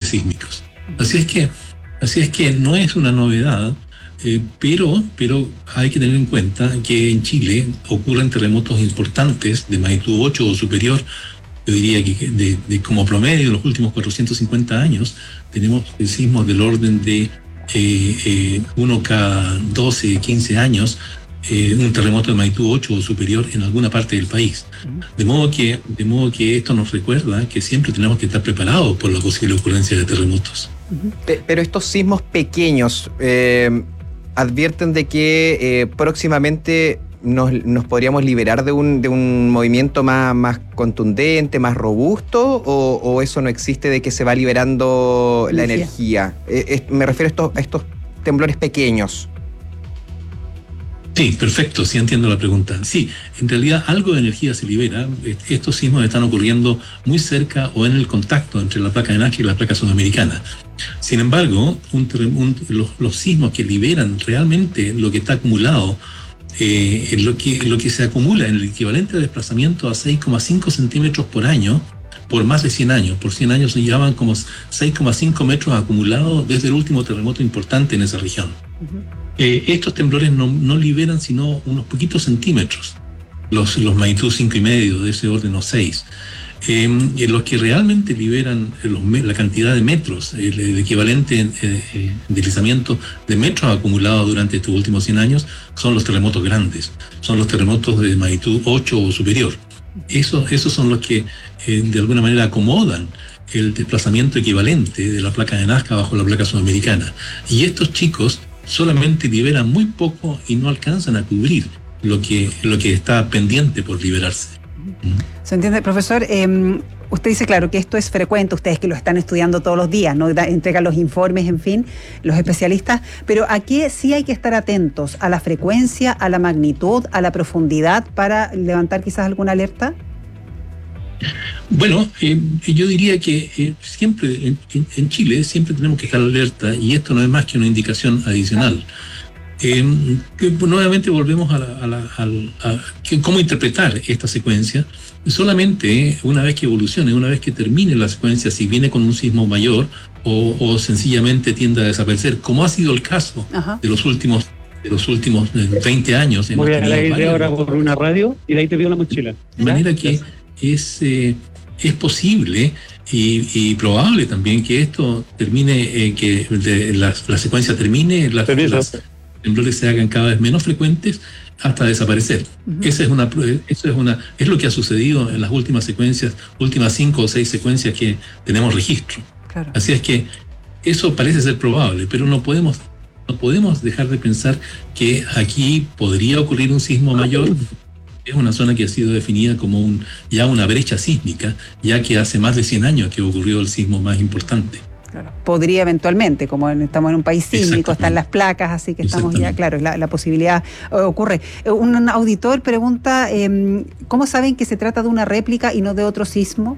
sísmicos. Así es que no es una novedad, pero hay que tener en cuenta que en Chile ocurren terremotos importantes de magnitud 8 o superior. Yo diría que de como promedio en los últimos 450 años tenemos sismos del orden de uno cada 12, 15 años, un terremoto de magnitud 8 o superior en alguna parte del país. De modo que esto nos recuerda que siempre tenemos que estar preparados por la posible ocurrencia de terremotos. Pero estos sismos pequeños advierten de que próximamente nos podríamos liberar de un movimiento más contundente, más robusto, o eso no existe, de que se va liberando la energía. Me refiero a estos temblores pequeños. Sí, perfecto, sí entiendo la pregunta. Sí, en realidad algo de energía se libera. Estos sismos están ocurriendo muy cerca o en el contacto entre la placa de Nazca y la placa sudamericana. Sin embargo, los sismos que liberan realmente lo que está acumulado, lo que se acumula en el equivalente de desplazamiento a 6,5 centímetros por año, por más de 100 años. Por 100 años se llevaban como 6,5 metros acumulados desde el último terremoto importante en esa región. Estos temblores no liberan sino unos poquitos centímetros, los magnitud 5,5 de ese orden o 6. Los que realmente liberan la cantidad de metros, el equivalente de deslizamiento de metros acumulados durante estos últimos 100 años, son los terremotos grandes, son los terremotos de magnitud 8 o superior. Esos son los que de alguna manera acomodan el desplazamiento equivalente de la placa de Nazca bajo la placa sudamericana. Y estos chicos solamente liberan muy poco y no alcanzan a cubrir lo que está pendiente por liberarse. ¿Se entiende, profesor? Usted dice, claro, que esto es frecuente, ustedes que lo están estudiando todos los días, ¿no? Entregan los informes, en fin, los especialistas, pero aquí sí hay que estar atentos a la frecuencia, a la magnitud, a la profundidad para levantar quizás alguna alerta. Bueno, yo diría que siempre en Chile siempre tenemos que estar alerta, y esto no es más que una indicación adicional. Nuevamente volvemos a cómo interpretar esta secuencia. Solamente una vez que evolucione, una vez que termine la secuencia, si viene con un sismo mayor o sencillamente tiende a desaparecer, como ha sido el caso de los últimos 20 años. Voy a ir ahora por una radio y de ahí te pido la mochila. De manera que es posible y probable también que esto termine, que la secuencia termine, las temblores se hagan cada vez menos frecuentes hasta desaparecer. Es lo que ha sucedido en las últimas 5 o 6 secuencias que tenemos registro. Claro. Así es que eso parece ser probable, pero no podemos dejar de pensar que aquí podría ocurrir un sismo mayor. Es una zona que ha sido definida como ya una brecha sísmica, ya que hace más de 100 años que ocurrió el sismo más importante. Claro. Podría eventualmente, como estamos en un país sísmico, están las placas, así que estamos ya, claro, la posibilidad ocurre. Un auditor pregunta, ¿cómo saben que se trata de una réplica y no de otro sismo?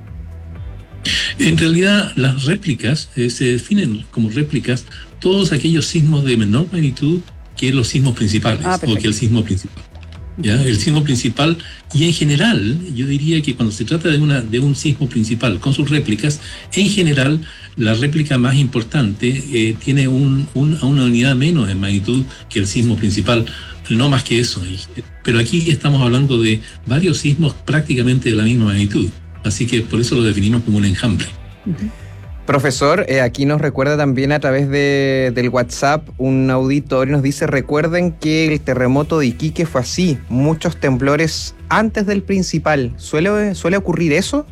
En realidad, las réplicas se definen como réplicas todos aquellos sismos de menor magnitud que los sismos principales, o que el sismo principal. ¿Ya? El sismo principal, y en general, yo diría que cuando se trata de un sismo principal con sus réplicas, en general, la réplica más importante tiene una unidad menos en magnitud que el sismo principal, no más que eso. Pero aquí estamos hablando de varios sismos prácticamente de la misma magnitud, así que por eso lo definimos como un enjambre. Profesor, aquí nos recuerda también a través del WhatsApp un auditor y nos dice: recuerden que el terremoto de Iquique fue así, muchos temblores antes del principal. ¿Suele ocurrir eso?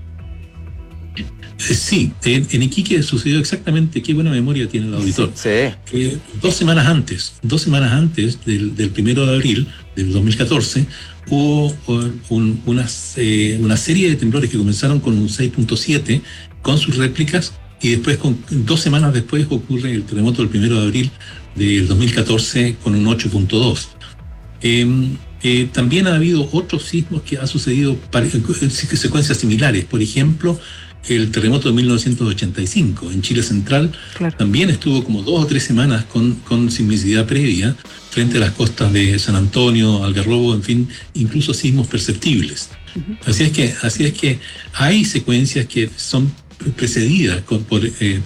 Sí, en Iquique sucedió exactamente. Qué buena memoria tiene el auditor. Sí. 2 semanas antes del 1 de abril del 2014, hubo una serie de temblores que comenzaron con un 6.7 con sus réplicas, y después, 2 semanas después, ocurre el terremoto del 1 de abril del 2014 con un 8.2. También ha habido otros sismos que ha sucedido secuencias similares. Por ejemplo, el terremoto de 1985 en Chile Central, claro, también estuvo como 2 o 3 semanas con sismicidad previa frente a las costas de San Antonio, Algarrobo, en fin, incluso sismos perceptibles. Así es que hay secuencias que son precedidas por